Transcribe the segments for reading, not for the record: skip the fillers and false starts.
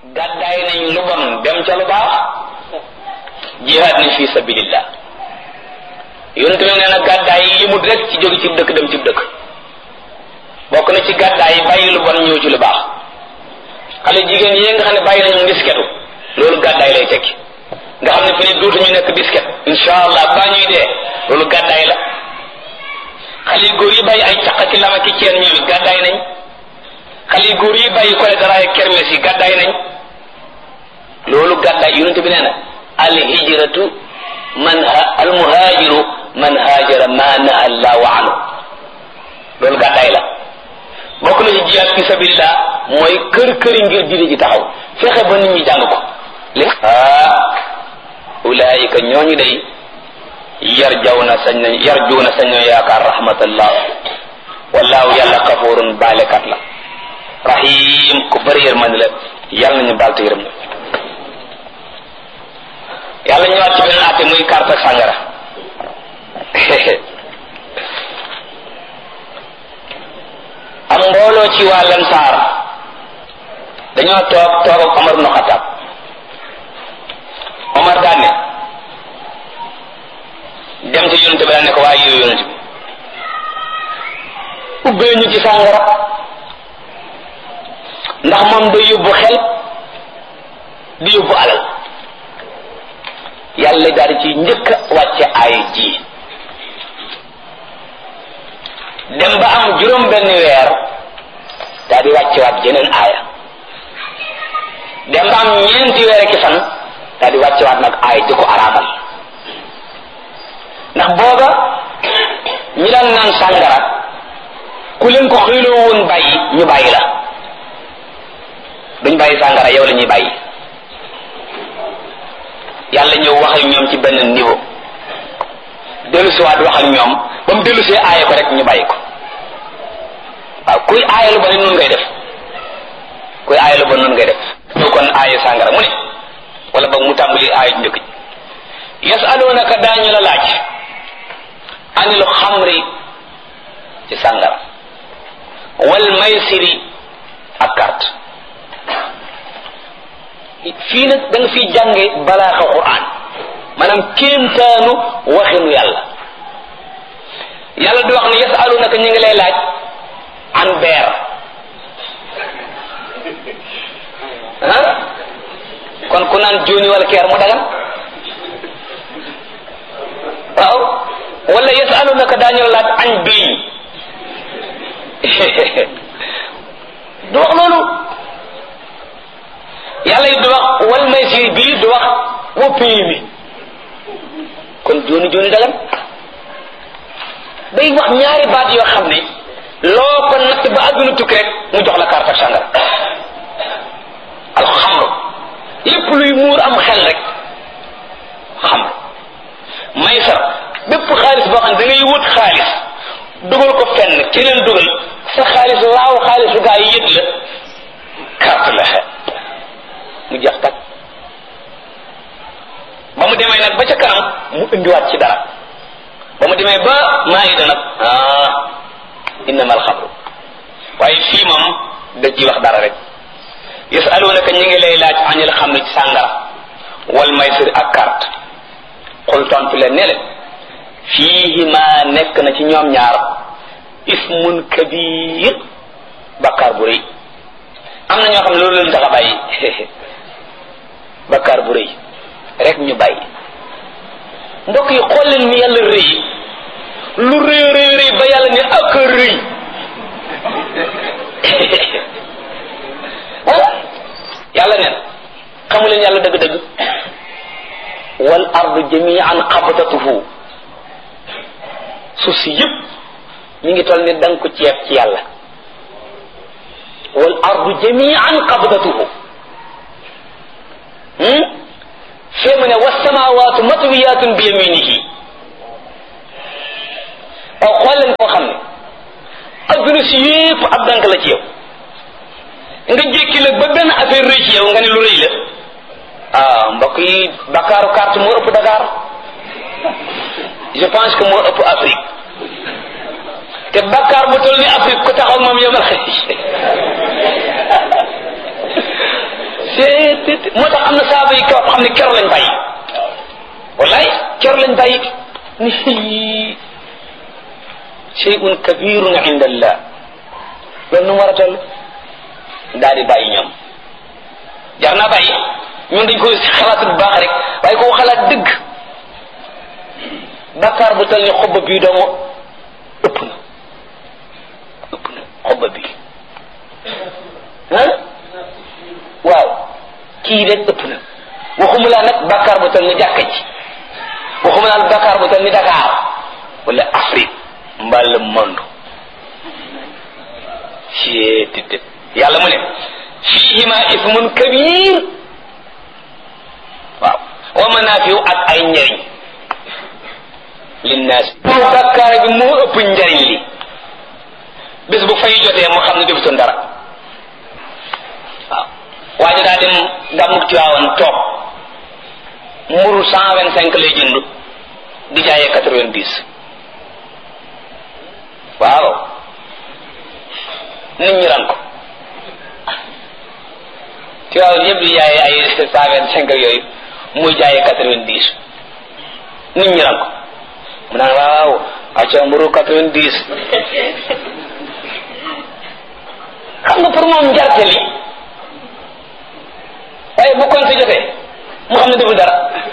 gàddaay nañ lu bon dem ca lu baax jihaad nañ fi sabilillah yonent bi nee na gàddaay yi limut rek ci jóge ci dëkk dem ci dëkk bokk na ci gàddaay yi bàyyi lu bon ñëw ci lu baax xale jigéen yi nga xam ne bàyyi nañu disketu loolu gàddaay lay tekki nga xam ne fi ne dootuñu nekk disket insha allah ba ñuy dee loolu gàddaay la xale góor yi bàyyi ay caq ki lama ki ceen ñoom gàddaay nañ xale góor yi bàyyi choléra ak kermes yi gàddaay nañ loolu gàddaay yonent bi nee na al hijratu al muhajiru man hajara ma naha allahu anhu loolu gàddaay la bokk na ci jihaad fi sabilillah mooy kër këri ngir diine ji taxaw fexe ba nit ñi jàng ko ulaayika ñooñu day yarjuuna sañ nañ yaakaar rahmatallah wallahu yàlla xafuurun baalekat la rahim ku bëri yërmande la yàlla nañu baal te yërëm na yàlla ñëwaat ci beneen àtte muy carte ak sàngara am mbooloo ci waa Lansaar dañoo toog ak Omar ibn Khattab Omar daan ne dem ci yonent bi daan ne ko waaye yow yonent bi ubbee ñu ci sàngara ndax moom day yóbbu xel di yóbbu alal yàlla daal di ci njëkk a wàcce aay ji dem ba am juróom benn weer daal di wàcce waat jeneen aaya dem ba am ñeenti weer ki fan daal di wàcce waat nag aay di ko araamal ndax booba ñi daan naan sàngara ku leen ko xëyloo woon bàyyi ñu bàyyi la duñ bàyyi sàngara yow la ñuy bàyyi yàlla ñëw wax ak ñoom ci benn niveau dellusiwaat wax ak ñoom ba mu dellusee aaye ko rek ñu bàyyi ko waaw kuy aaye lu ba ne noonu ngay def kuy aaye lu ba noonu ngay def ñu kon aaye sàngara mu ne wala ba mu tàmbali aaye njëkk ji yasalunaka daañu la laaj anil xamri ci sàngara wal maysiri ak carte fii nag da nga fiy jànge balaaxa Qur'an maanaam kéemtaanu waxinu yàlla yàlla du wax ne yasalunaka ñu ngi lay laaj an beer kon ku naan jóoni wala keer mu dagan waaw wala yasalunaka daañu la laaj an biy du wax loolu yàlla yi du wax wal maysir bii du wax woppi mi kon jooni jooni dagan day wax ñaari baat yoo xam ne loo ko natt ba àdduna tukki rek mu jox la carte ak sàngara alxamru lépp luy muur am xel rek xamru maysar bépp xaalis boo xam ne da ngay wut xaalis dugal ko fenn keneen dugal sa xaalis laaw xaalisu gaa yi yët la carte la mu jeex tag ba mu demee nag ba ca kanam mu indiwaat ci dara ba mu demee ba maayida nag innama alxamru waaye fii moom da ci wax dara rek yasalunaka ñi ngi lay laaj anil xamri ci sàngara wal maysir ak carte xul tontu leen ne leen fiihima nekk na ci ñoom ñaar ismun kabir bakkaar bu rëy am na ñoo xam ne loolu leen tax a bàyyi bakkaar bu rëy rek ñu bàyyi mbokk yi xool leen ni yàlla rëy lu rëy rëy rëy ba yàlla ne ak rëy yàlla neen xamu leen yàlla dëgg-dëgg wal ardu jami'an qabdatuhu suuf si yëpp mi ngi toll ni danga ko ceeb ci yàlla wal ardu jami'an qabdatuhu fee mu ne wassamaawaatu matwiyatun bi yaminihi aw xool leen koo xam ne adduna si yëpp ab dank la ci yow nga jékki la ba benn affaire rëy ci yow nga ne lu rëy la mbokk yi Dakaaru carte moo ëpp Dakar je pense que moo ëpp Afrique te Dakar bu toll ni Afrique ku taxaw moom yomal xëy moo tax am na saaba yi kaw xam ne kero lañ bàyyi wallaay kero lañ bàyyi ni shay'un kabirun inda allah loolu nu mu war a toll daal di bàyyi ñoom jar naa bàyyi ñun dañ koy xalaat bu baax rek waaye koo xalaat dëgg bakkaar bu toll ni xob bii doomu ëpp na xob bi ah waaw kii rek ëpp na waxuma laa nag bakkaar bu toll ni jàkka ji waxuma laa bakkaar bu toll ni Dakar wala Afrique mbaa le monde ci tëdd yàlla mu ne fiihima ismun kabir waaw wa manaafiu ak ay njariñ linnaas bakkaar bi moo ëpp njariñ li bés bu fay jotee mu xam ne defutoon dara waaw waaye daa dem gàmmug Tiwaawan toog mburu 125 lay jënd di jaayee 90 waaw nit ñi ran ko Tiwaawan yëpp di jaayee ay 125 yooyu muy jaayee 90 nit ñi ran ko mu naan waaw acca mburu 90 xam nga pour moom njarte li waaye bu kon si jotee mu xam ne deful dara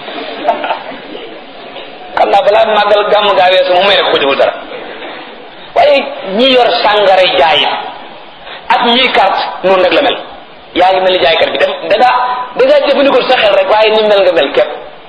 xam naa balaa màggal gàmm gaa weesu mu may rek ko deful dara waaye ñi yor sàngara jaayit ak ñiy carte noonu rek la mel yaa ngi mel ni jaaykat bi da ngaa jëfandikoo sa xel rek waaye ni mel nga mel képp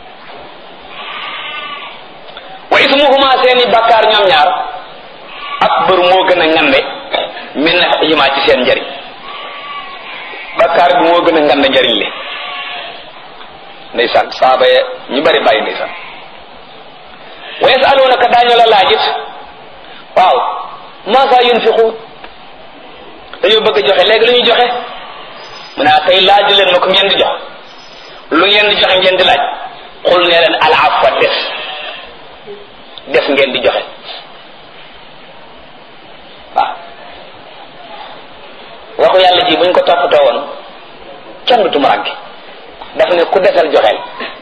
wa ismuhuma seeni bakkaar ñoom ñaar akbar moo gën a ngande min himaa ci seen njariñ bakkaar bi moo gën a ngande njariñ li ndeysaan saaba ya ñu bari bàyyi ndeysaan wa yasalunaka daañu la laajit waaw maasa yunfiqun dañoo bëgg a joxe léegi lu ñuy joxe mu ne tey laaj leen ma ko ngeen di jox lu ngeen di joxe ngeen di laaj xul ne leen al afwa des ngeen di joxe waaw waxu yàlla ji buñ ko toppatoo woon kenn du tumuranke daf ne ku desal joxeel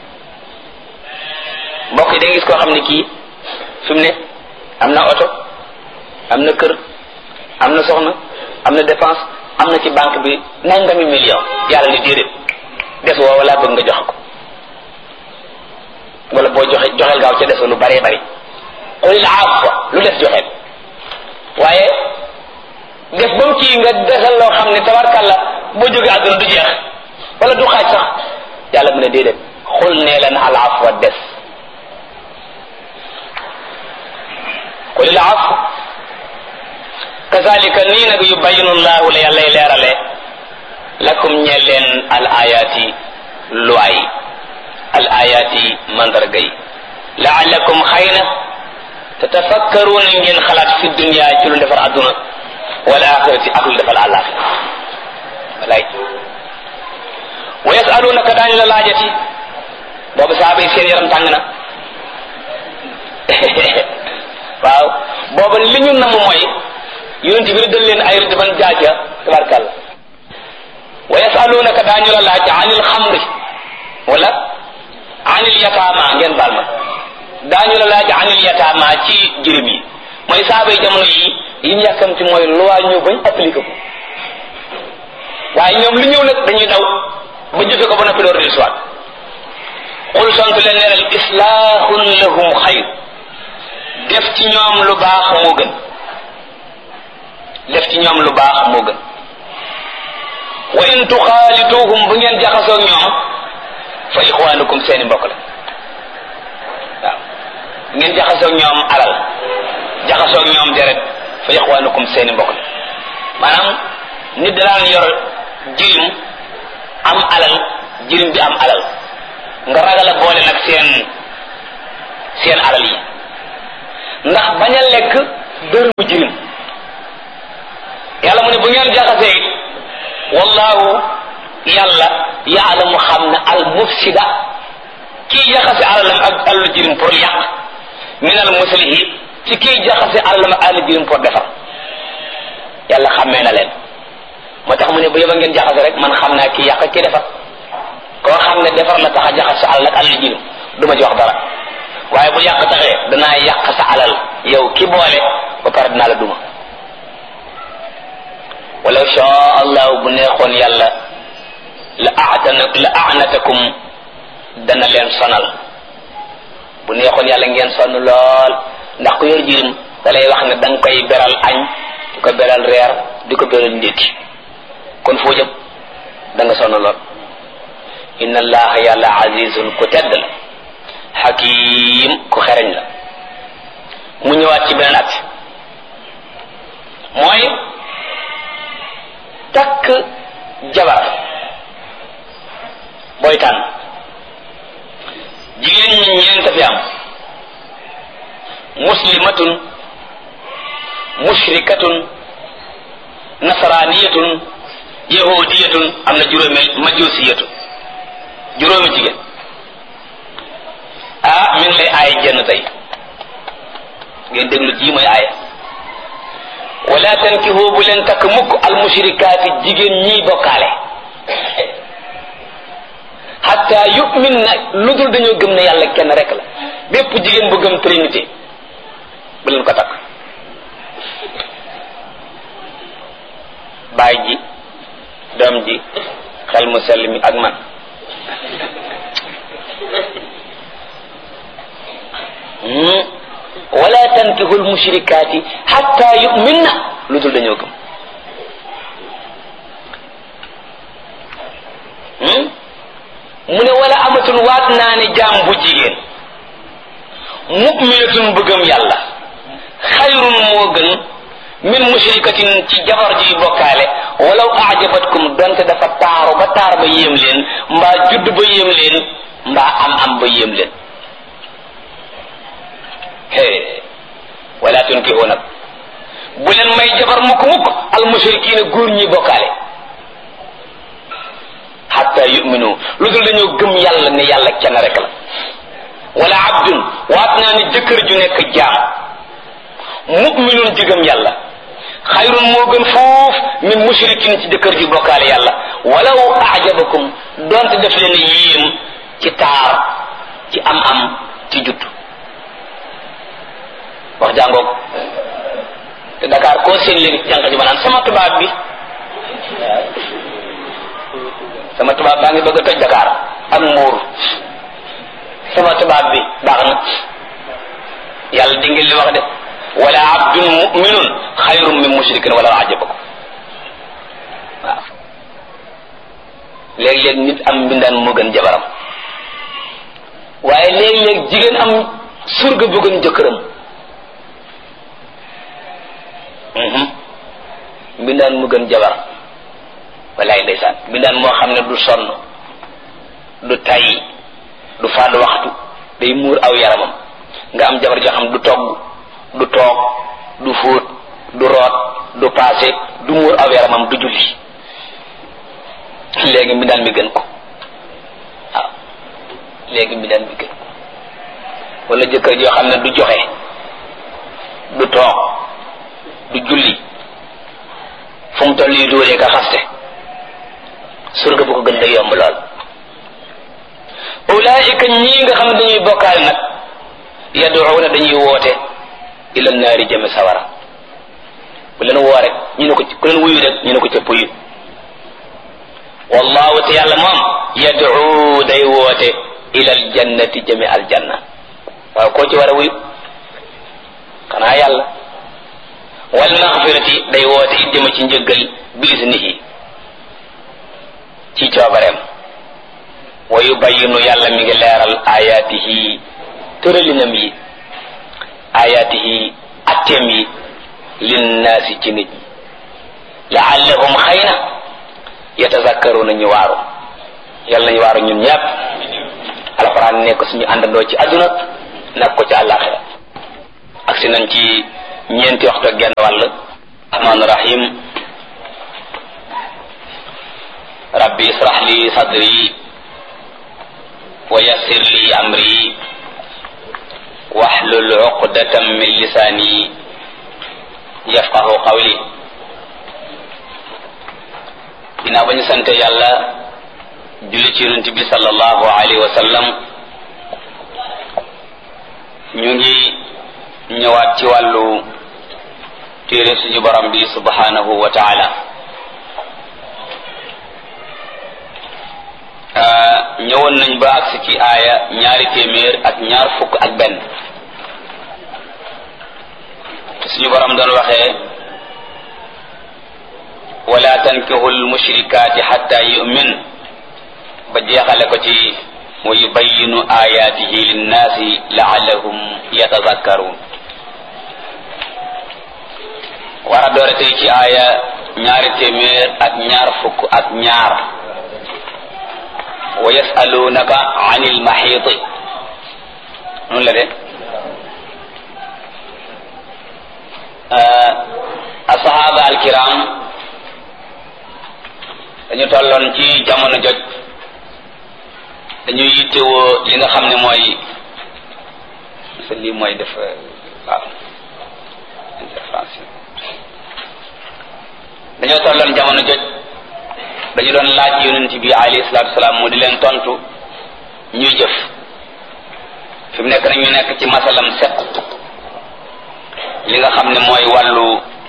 mbokk yi da nga gis koo xam ne kii fi mu ne am na oto am na kër am na soxna am na dépense am na ci banque bi nangami million yàlla ni déedéet des woo wala bëgg nga joxe ko wala boo joxeel gaaw ca des lu baree bari qulil afwa lu des joxeel waaye def ba mu kii nga desal loo xam ne tabarkàlla boo jógee àdduna du jeex wala du xaaj sax yàlla mu ne déedéet xul nee leen al afwa des qulil afwa kazalika nii nag yubayinu llahu la yàllay leerale lakum ñeel leen al ayaati luwaay al ayaati mandarga yi laallakum xëy na tatafakkaruuna ngeen xalaat fi dunya ci lu defar adduna wal axirati ak lu defal àllaaxira walaay wa yasalunaka daañu la laajati boobu saaba yi seen yaram tàng na waaw boobu li ñu namm mooy yonent bi dal leen ay rëdd ban jaaja tabarkàlla wa yasalunaka daañu la laaj anil xamri wala anil yataama ngeen baal ma daañu la laaj anil yataama ci jirim yi mooy saaba yi jamono yi ñu yàkkamti mooy loi ñëw bañ appliqué ko waaye ñoom lu ñëw nag dañuy daw ba jëfe ko ba noppi door di soit xul sant leen neeral islaahun lahum xayr def ci ñoom lu baax moo gën def ci ñoom lu baax moo gën wa in tuxaalituhum bu ngeen jaxasoog ñoom fa ixwaanukum seeni mbokk la waaw ngeen jaxasoog ñoom alal jaxasoog ñoom deret fa ixwaanukum seeni mbokk la maanaam nit daan yor jirim am alal jirim bi am alal nga ragal a boole nag seen alal yi ndax bañ a lekk dërëmu jirim yàlla mu ne bu ngeen jaxasee it wallahu yàlla yaalamu xam ne al mufsida kii jaxase alalam ak alalu jirim pour yàq min al muslihi ci kii jaxase alalam ak alalu jirim pour defar yàlla xàmmee na leen moo tax mu ne bu yóbba ngeen jaxase rek man xam naa kii yàq ki defar koo xam ne defar la tax a jaxas sa alal nag alal jirim du ma ci wax dara waaye bu yàq taxee danaa yàq sa alal yow ki boole ba pare dinaa la duma. walaw shaa allahu bu neexoon yàlla la a'natakum dana leen sonal bu neexoon yàlla ngeen sonn lool ndax ku yor jirim da lay wax ne da nga koy beral añ di ko beral reer di ko beral ndékki kon foo jëm da nga sonn lool. inna allaha yàlla azizun ku tedd la hakim ku xereñ la. mu ñëwaat ci beneen at mooy takk jabar booy tànn jigéen ñi ñeent fi am muslimatun mushrikatun nasraniyatun yahudiyatun am na juróomi majusiyatun juróomi jigéen mi ngi lay aaya jenn tey ngeen déglu ji mooy aaya wala tankihu bu leen takk mukk al mushrikaati jigéen ñiy bokkaale hatta yu'min na lu dul dañoo gëm ne yàlla kenn rek la bépp jigéen bu gëm trinité bu leen ko takk. baay ji doom ji xel mu sell mi ak man wala tankihul mushrikaati hatta yu'minna lu dul dañoo gëm mu ne wala amatun waat naa ne jaam bu jigéen mu'minatun bu gëm yàlla xayrun moo gën min mushrikatin ci jabar ji bokkaale walaw a'jabatkum donte dafa taaru ba taar ba yéem leen mbaa judd ba yéem leen mbaa am ba yéem leen. wala tunkihu nag bu leen may jabar mukk al mushrikiina góor ñi bokkaale hatta yu'minu lu dul dañoo gëm yàlla ne yàlla kenn rek la. wala abdun waat naa ne jëkkër ju nekk jaam mu'minun ji gëm yàlla xayrun moo gën foofu min mushrikin ci jëkkër ji bokkaale yàlla walaw a'jabakum donte def leen yéem ci taar ci am ci judd. wax jàngoog te Dakar koo seen léegi jànq ji ma naan sama tubaab bi baa ngi bëgg a toj Dakar ak Mbuur sama tubaab bi baax na yàlla di ngeen li wax de wala abdun mu'minun xayrun min mushrikin wala ajabakum waaw léeg-léeg nit am mbindaan moo gën jabaram waaye léeg-léeg jigéen am surga bu gën jëkkëram mbindaan mu gën jabar wallaay ndeysaan mbindaan moo xam ne du sonn du tay du fadd waxtu day muur aw yaramam nga am jabar joo xam du togg du toog du fóot du root du paase du muur aw yaramam du julli léegi mbindaan mi gën ko waaw léegi mbindaan mi gën ko wala jëkkër joo xam ne du joxe du toog du julli fu mu toll yi dóoree ka xaste surga bu ko gën da yomb lool. ulaika ñii nga xam ne dañuy bokkaale nag yad'una dañuy woote ila naari jëme sawara bu leen woo rek ñu ne ko ku leen wuyu rek ñu ne ko ca puyu wallahu te yàlla moom yad'u day woote ila aljannati jëme aljanna waaw koo ci war a wuyu xanaa yàlla wal maghfirati day woote it jëme ci njëggal bi isnihi ci coobareem wa yubayyinu yàlla mi ngi leeral ayatihi tëralinam yi ayatihi atteem yi linnaasi ci nit ñi laallahum xëy na yatazakkaruna ñu waaru yàlla nañu waaru ñun ñëpp alxuraan nekk suñu àndandoo ci àdduna nag ko ci àllaaxira ak si nañ ci ñeenti waxtu ak genn wàll rahmaan rahim rabbi israh li sadri wa yassir li amri wahlul uqdatan min lisani yafqahu qawli ginnaaw ba ñu sante yàlla julli ci yonent bi sallallahu alayhi wa sallam ñu ngi ñëwaat ci wàllu téere suñu borom bi subhanahu wa taala ñëwoon nañ ba agsi ci aaya 221 suñu borom doon waxee wala tankihu almushrikati hatta yu'min ba jeexale ko ci wa yubayyinu ayatihi linnaasi la'allahum yatadhakkarun war a doore tey ci aaya 222 wa yasalunaka anil mahiti noonu la de asahaba alkiram dañu tolloon ci jamono joj dañuy yittewoo li nga xam ne mooy lii mooy def waaw interférence dañoo tolloon jamono joj dañu doon laaj yonent bi alayhi salaatu wasalaam mu di leen tontu ñuy jëf fi mu nekk nag ñu nekk ci masalam set li nga xam ne mooy wàllu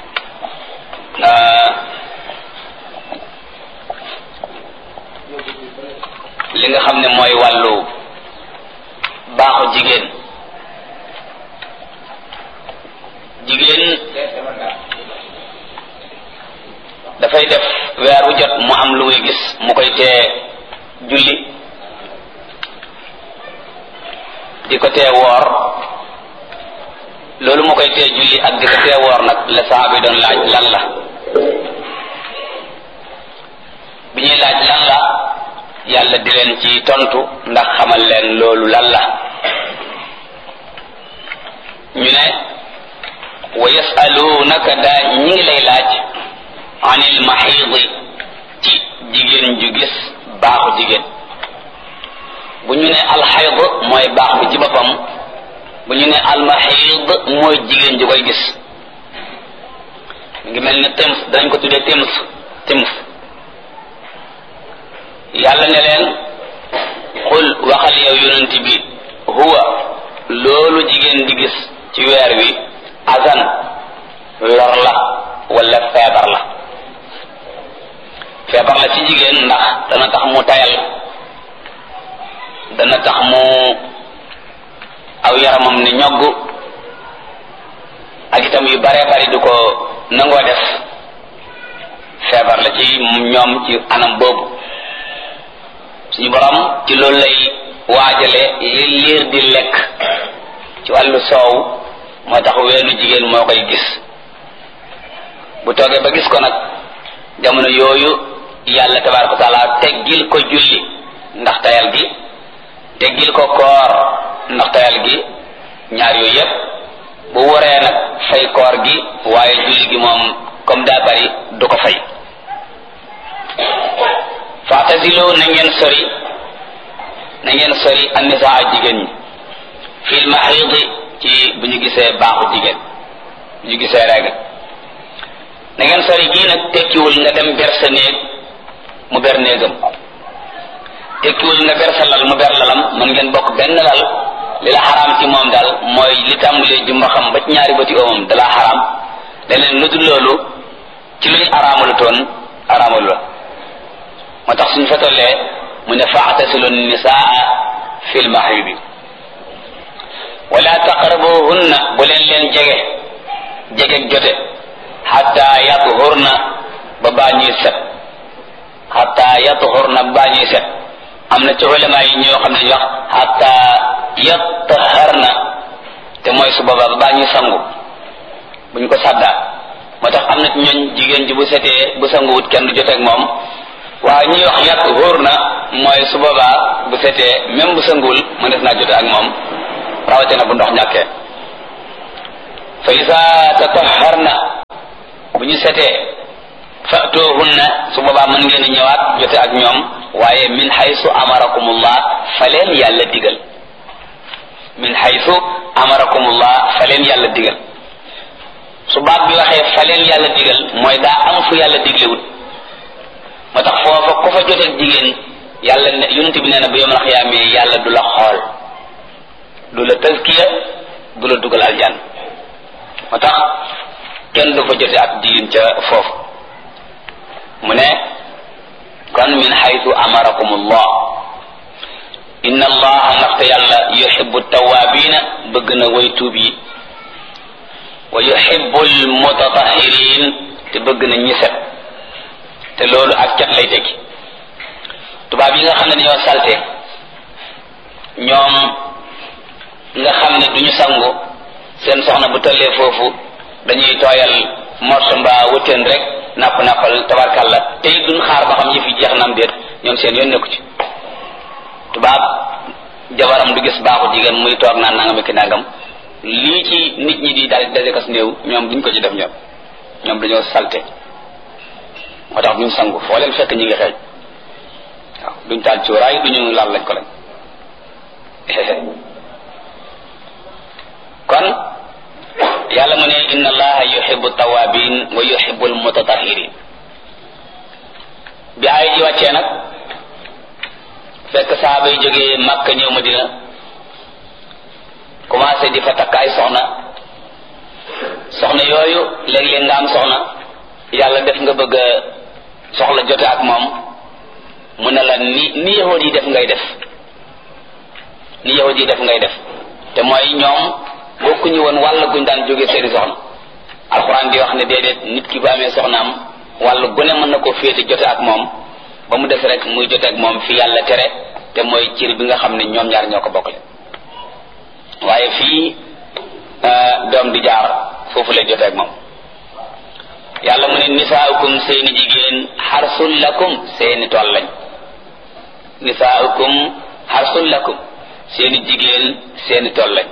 li nga xam ne mooy wàllu baaxu jigéen dafay def weer wu jot mu am lu muy gis mu koy tee julli di ko tee woor loolu mu koy tee julli ak di ko tee woor nag la sahaaba yi doon laaj lan la bi ñuy laaj lan la yàlla di leen ci tontu ndax xamal leen loolu lan la ñu ne wa yasalunaka daa ñi ngi lay laaj anil mahidi ci jigéen ju gis baaxu jigéen bu ñu ne alxayd mooy baax bi ci boppam bu ñu ne almahid mooy jigéen ju koy gis ngi mel ni tems dañ ko tuddee tems yàlla ne leen xul waxal yow yonent bi huwa loolu jigéen di gis ci weer wi azan lor la wala feebar la ci jigéen ndax dana tax mu tayal dana tax mu aw yaramam ni ñogg ak itam yu bare bari du ko nangoo def feebar la ci ñoom ci anam boobu suñu borom ci loolu lay waajale li liir di lekk ci wàllu soow moo tax weenu jigéen moo koy gis bu toogee ba gis ko nag jamono yooyu yàlla tabaaraka wa taala teggil ko julli ndax tayal gi teggil ko koor ndax tayal gi ñaar yooyu yépp bu waree nag fay koor gi waaye julli gi moom comme daa bari du ko fay fa'tazilu na ngeen sori an-nisaa jigéen ñi fil mahidi ci bu ñu gisee baaxu jigéen bu ñu gisee règle na ngeen sori gii nag tekkiwul nga dem ber sa néeg mu ber néegam tekkiwul nga ber sa lal mu ber lalam mën ngeen bokk benn lal li la xaraam ci moom daal mooy li tàmbalee jumba xam ba ci ñaari bëti oomam dalaa xaraam leneen lu dul loolu ci luñ araamalu toon araamalu la moo tax suñu fa tollee mu ne fa'tasilu nisaa fil mahidi wala taqrabuhunna bu leen jege jote hatta yathurna ba baa ñuy set hatta yathurna ba baa ñuy set am na ci ulama yi ñoo xam ne ñu wax hatta yattaharna te mooy su boobaa ba baa ñuy sangu buñ ko sàddaa moo tax am na ci ñooñ jigéen ji bu setee bu sanguwut kenn du joteeg moom waaye ñuy wax yathurna mooy su boobaa bu setee même bu sanguwul mu def naa jote ak moom rawatina bu ndox ñàkkee fa isa tatahharna bu ñu setee fa'tuhunna su boobaa mën ngeen ñëwaat jote ak ñoom waaye min haythu amarakumullah fa leen yàlla digal min haythu amarakumullah fa leen yàlla digal su baat bi waxee fa leen yàlla digal mooy daa am fu yàlla diglewut moo tax foofa ku fa joteeg jigéen yàlla ne yonent bi nee na bu yawmal xiyaamee yàlla du la xool du la tazkiya du la dugal aljanna moo tax kenn du fa jote ak jigéen ca foofu mu ne kon min haythu amarakumullah inna allaha ndaxte yàlla yuhibbu tawaabiina bëgg na way tuub yi wa yuhibbu almutatahhirin te bëgg na ñi set te loolu ak cat lay tekki tubaab yi nga xam ne dañoo salte ñoom nga xam ne duñu sangu seen soxna bu tollee foofu dañuy tooyal morso mbaa wëteen rek nappal tabarkalla tey duñ xaar ba xam yëf yi jeex na am déet ñoom seen yoon nekku ci tubaab jabaram du gis baaxu jigéen muy toog naan nangam ak nangam lii ci nit ñi di daal dajekas néew ñoom duñ ko ci def ñoom dañoo salte moo tax duñ sangu foo leen fekk ñi ngi xeeñ waaw duñ taal cuuraay duñu laal lañ ko lañ kon yàlla mu ne inna allaha yuhibbu tawabin wa yuhibbu almutatahirin bi ay ji wàccee nag fekk saaba yi jógee Makka ñëw Madina commencé di fa takk ay soxna yooyu léeg-léeg nga am soxna yàlla def nga bëgg a soxla jote ak moom mu ne la ni yahud yi def ngay def te mooy ñoom bokkuñu woon wàll guñ daan jóge seeni soxna alxuraan di wax ne déedéet nit ki bu amee soxnaam wàll gune mën na ko féete jote ak moom ba mu des rek muy jote ak moom fi yàlla tere te mooy cër bi nga xam ne ñoom ñaar ñoo ko bokkle waaye fii doom di jaar foofu lay jote ak moom yàlla mu ne nisaaukum seeni jigéen xarsul lakum seeni tool lañ nisaaukum xarsul lakum seeni jigéen seeni tool lañ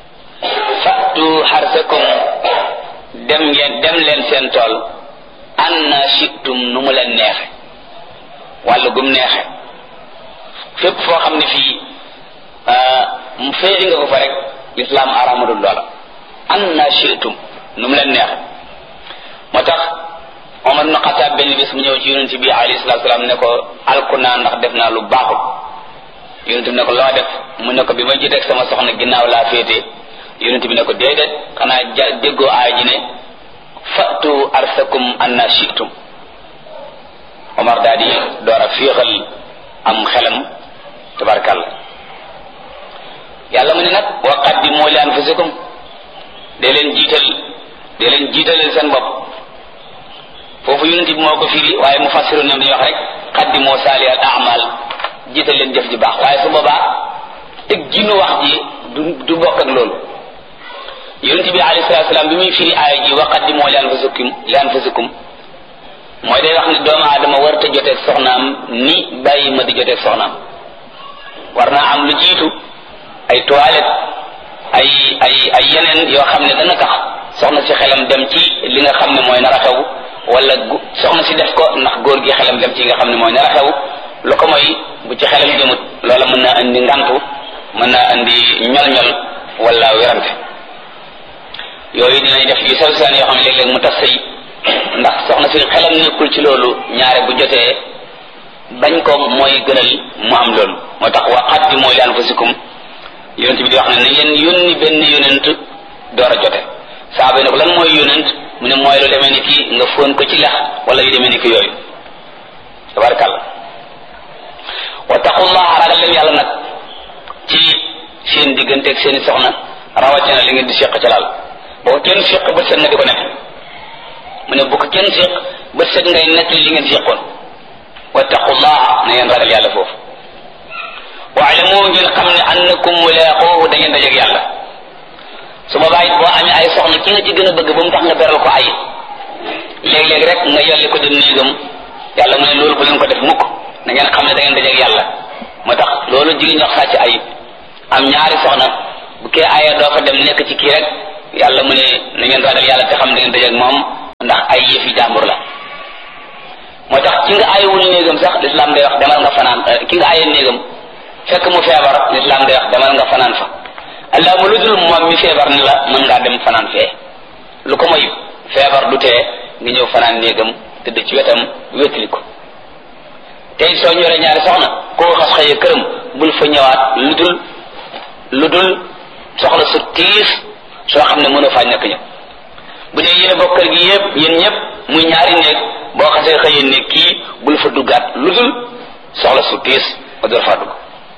fatu xarsakum dem leen seen tool anna shi'tum nu mu leen neexe wàllu gum neexe fépp foo xam ne fii féeri nga ko fa rek lislaam aramadul loola anna shi'tum nu mu leen neexe moo tax Omar ibn Xattaab benn bis mu ñëw ci yonent bi alayhi salaatu salaam ne ko alku naa ndax def naa lu baaxul yonent bi ne ko loo def mu ne ko bi ma jiteeg sama soxna ginnaaw laa féete yonent bi ne ko déedéet xanaa déggoo aay ji ne fatu arsakum anna shi'tum Omar daal di door a féexal am xelam tabarkalla yàlla mu ne nag wa qaddimu li anfusikum dee leen jiitalal seen bopp foofu yonent bi moo ko firi waaye mu fassiru ñoom dañuy wax rek qaddimu salihal a'mal jiital leen jëf ji baax waaye su boobaa teg jinu wax ji du bokk ak loolu yonent bi alayhi salaatu salaam bi muy firi aaya ji wa qaddimu li anfusikum mooy day wax ne doomu aadama war te joteeg soxnaam ni bàyyi ma di joteeg soxnaam war naa am lu jiitu ay toilette ay yeneen yoo xam ne dana tax soxna si xelam dem ci li nga xam ne mooy nar a xew wala soxna si def ko ndax góor gi xelam dem ci nga xam ne mooy nar a xew lu ko mooy bu ci xelam jëmut loola mën naa indi ngantu mën naa indi ñol-ñol wala werante yooyu dinañ def yu sew saan yoo xam ne léeg-léeg mu tas sëy ndax soxna si xelam nekkul ci loolu ñaare bu jotee bañ ko mooy gënal mu am loolu moo tax wa qaddimu li anfusikum yonent bi di wax ne na ngeen yónni benn yonent door a jote saaba yi ne ko lan mooy yonent mu ne mooy lu demee ni ki nga fóon ko ci lex wala yu demee ni ki yooyu tabarakàllah wa taqullaha ragal leen yàlla nag ci seen digganteeg seeni soxna rawatina li ngeen di seq ca laal boo ko kenn seq bët set nga di ko nekk mu ne bu ko kenn seq bët set ngay nekk li ngeen seqoon wa taqullaha na ngeen ragal yàlla foofu waalamu ngeen xam ne annakum mulaaquuhu da ngeen dajeeg yàlla su boobaa it boo amee ay soxna ki nga ci gën a bëgg ba mu tax nga beral ko ay léeg-léeg rek nga yolli ko dem néegam yàlla mu ne loolu bu leen ko def mukk na ngeen xam ne da ngeen dajeeg yàlla moo tax loolu jigéen ñox sàcc ay am ñaari soxna bu kee aya doo fa dem nekk ci kii rek yàlla mu ne na ngeen ragal yàlla te xam da ngeen dajeeg moom ndax ay yëfi jàmbur la moo tax ki nga ayewul néegam sax lislaam day wax demal nga fanaan ki nga ayee néegam fekk mu feebar lislaam day wax demal nga fanaan fa allah mu lu dul moom mi feebar ni la mën ngaa dem fanaan fee lu ko moy feebar du tee nga ñëw fanaan néegam tëdd ci wetam wétali ko tey soo ñoree ñaari soxna koo xas xëyee këram bul fa ñëwaat lu dul soxla su tiis soo xam ne mënoo faa ñàkk ñëpp bu dee yéen bokk kër gi yëpp yéen ñëpp muy ñaari néeg boo xasee xëyee ne kii bul fa duggaat lu dul soxla su tiis ba door faa dugg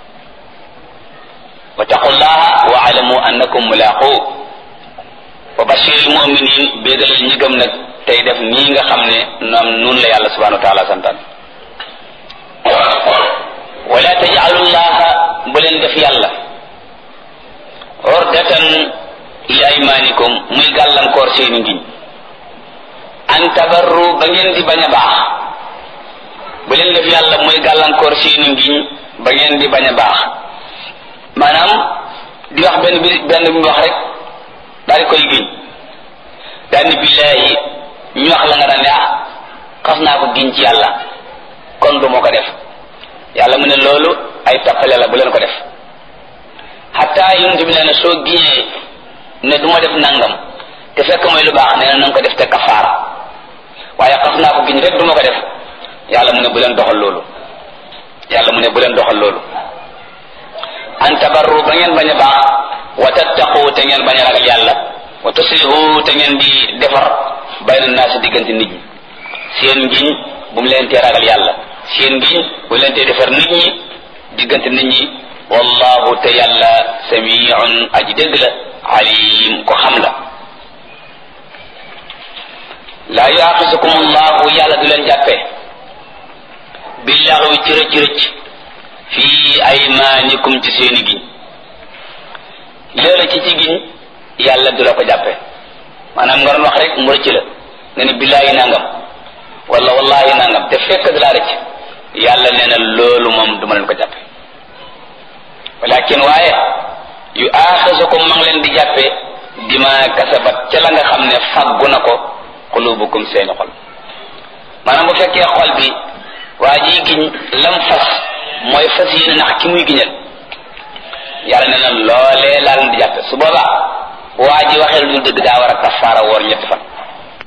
wa taqullaha wa alamu annakum mulaqu wa bashiril mu'minin béegalal ñi gëm nag tey def nii nga xam ne noonu la yàlla subhanahu wa taala santaan wala taj'alullaha bu leen def yàlla ordatan li aymanikum muy gàllankoor seeni ngiñ an tabarru ba ngeen di bañ a baax bu leen def yàlla muy gàllankoor seeni ngiñ ba ngeen di bañ a baax maanaam di wax benn bi wax rek daal di koy giñ daal ni billaahi ñu wax la nga daan ne xas naa ko giñ ci yàlla kon du moo ko def yàlla mu ne loolu ay tappale la bu leen ko def xataa yonent bi nee na soo giñee ne du ma def nangam te fekk mooy lu baax nee na nanga ko def te kafaara waaye xas naa ko giñ rek du ma ko def yàlla mu ne bu leen doxal loolu yàlla mu ne bu leen doxal loolu an tabarru ba ngeen bañ a baax wa tattaqu te ngeen bañ a ragal yàlla wa tuslihu te ngeen di defar bayna naasi diggante nit ñi seen ngiñ bu mu leen tee ragal yàlla seen ngiñ bu leen tee defar nit ñi diggante nit ñi wallahu te yàlla samiun aji dégg la alim ko xam la laa yuaxisukum allahu yàlla du leen jàppee billaxwi ci rëcc fii aymaanikum ci seeni giñ léeg-la ci giñ yàlla du la ko jàppe maanaam nga doon wax rek mu rëcc la nga ne billaahi nangam wala wallahi nangam te fekk da laa rëcc yàlla nee na loolu moom duma leen ko jàppe walakin waaye yu aaxisukum ma ngi leen di jàppe dima kasabat ca la nga xam ne faggu na ko xulubukum seeni xol maanaam bu fekkee xol bi waa ji giñ lam fas mooy fas yéene nax ki muy giñal yàlla nee na loolee laa leen di jàppe su boobaa waa ji waxee lu dëgg daa war a kafaara woor ñetti fan